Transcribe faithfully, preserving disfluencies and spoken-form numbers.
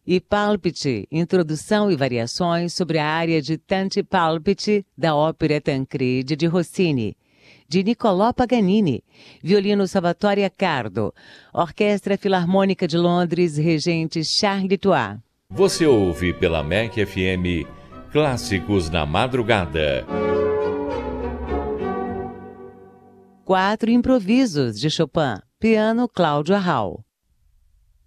e Palpite, introdução e variações sobre a área de Tanti Palpite da ópera Tancredi de Rossini, de Niccolò Paganini, violino Salvatore Accardo, Orquestra Filarmônica de Londres, regente Charles Toit. Você ouve pela M E C F M Clássicos na Madrugada. Quatro improvisos de Chopin, piano Cláudio Arral.